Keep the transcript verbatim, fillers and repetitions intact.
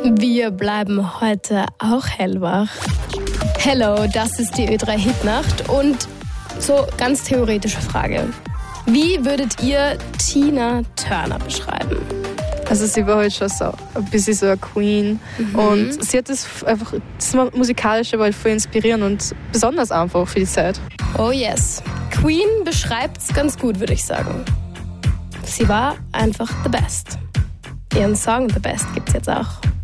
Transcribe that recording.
Wir bleiben heute auch hellwach. Hello, das ist die Ö drei Hitnacht und so ganz theoretische Frage. Wie würdet ihr Tina Turner beschreiben? Also sie war halt schon so ein bisschen so eine Queen mhm. und sie hat das einfach, das Musikalische war halt voll inspirierend und besonders einfach für die Zeit. Oh yes, Queen beschreibt's ganz gut, würde ich sagen. Sie war einfach the best. Ihren Song The Best gibt's jetzt auch.